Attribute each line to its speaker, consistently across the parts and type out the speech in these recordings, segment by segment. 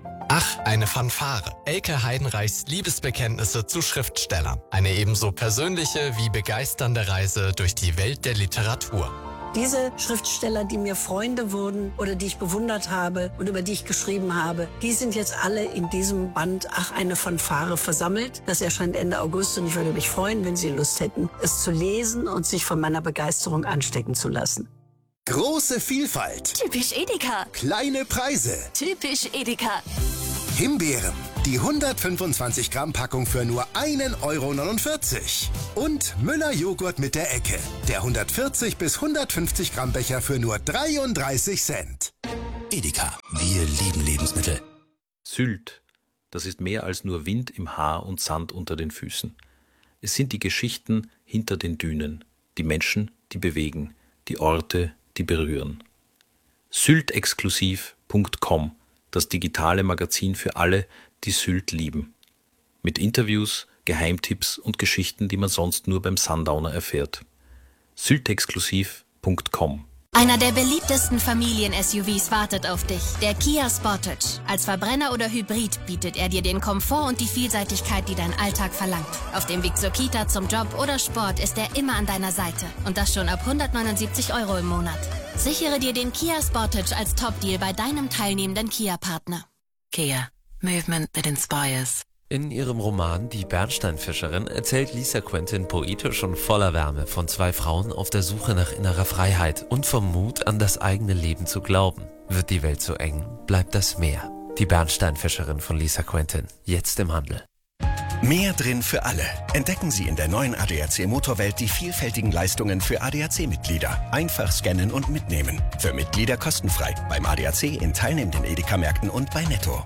Speaker 1: Ach, eine Fanfare. Elke Heidenreichs Liebesbekenntnisse zu Schriftstellern. Eine ebenso persönliche wie begeisternde Reise durch die Welt der Literatur.
Speaker 2: Diese Schriftsteller, die mir Freunde wurden oder die ich bewundert habe und über die ich geschrieben habe, die sind jetzt alle in diesem Band Ach, eine Fanfare versammelt. Das erscheint Ende August und ich würde mich freuen, wenn Sie Lust hätten, es zu lesen und sich von meiner Begeisterung anstecken zu lassen.
Speaker 3: Große Vielfalt.
Speaker 4: Typisch Edeka.
Speaker 3: Kleine Preise.
Speaker 4: Typisch Edeka.
Speaker 3: Himbeeren. Die 125 Gramm Packung für nur 1,49 €. Und Müller Joghurt mit der Ecke. Der 140 bis 150 Gramm Becher für nur 33 Cent.
Speaker 5: Edeka. Wir lieben Lebensmittel.
Speaker 6: Sylt. Das ist mehr als nur Wind im Haar und Sand unter den Füßen. Es sind die Geschichten hinter den Dünen. Die Menschen, die bewegen. Die Orte, die berühren. Syltexklusiv.com. Das digitale Magazin für alle, die Sylt lieben. Mit Interviews, Geheimtipps und Geschichten, die man sonst nur beim Sundowner erfährt. Syltexklusiv.com.
Speaker 4: Einer der beliebtesten Familien-SUVs wartet auf dich. Der Kia Sportage. Als Verbrenner oder Hybrid bietet er dir den Komfort und die Vielseitigkeit, die dein Alltag verlangt. Auf dem Weg zur Kita, zum Job oder Sport ist er immer an deiner Seite. Und das schon ab 179 € im Monat. Sichere dir den Kia Sportage als Top-Deal bei deinem teilnehmenden Kia-Partner.
Speaker 7: Kia. Movement that inspires.
Speaker 8: In ihrem Roman Die Bernsteinfischerin erzählt Lisa Quentin poetisch und voller Wärme von zwei Frauen auf der Suche nach innerer Freiheit und vom Mut, an das eigene Leben zu glauben. Wird die Welt zu eng, bleibt das Meer. Die Bernsteinfischerin von Lisa Quentin, jetzt im Handel.
Speaker 5: Mehr drin für alle. Entdecken Sie in der neuen ADAC Motorwelt die vielfältigen Leistungen für ADAC-Mitglieder. Einfach scannen und mitnehmen. Für Mitglieder kostenfrei. Beim ADAC in teilnehmenden Edeka-Märkten und bei Netto.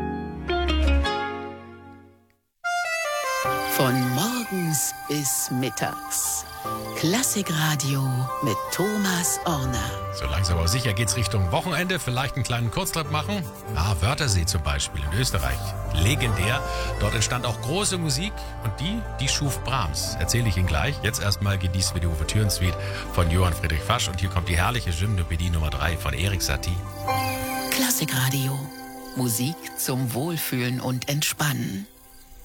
Speaker 7: Von morgens bis mittags. Klassikradio mit Thomas Orner.
Speaker 9: So langsam aber sicher geht's Richtung Wochenende. Vielleicht einen kleinen Kurztrip machen. Wörthersee zum Beispiel in Österreich. Legendär. Dort entstand auch große Musik und die schuf Brahms. Erzähle ich Ihnen gleich. Jetzt erstmal genießen wir die Ouvertüren-Suite von Johann Friedrich Fasch. Und hier kommt die herrliche Gymnopädie Nummer 3 von Erik Satie.
Speaker 7: Klassikradio. Musik zum Wohlfühlen und Entspannen.